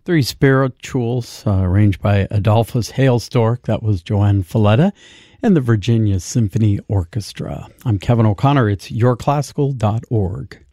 Three Spirituals, arranged by Adolphus Hailstork. That was Joanne Falletta and the Virginia Symphony Orchestra. I'm Kevin O'Connor. It's yourclassical.org.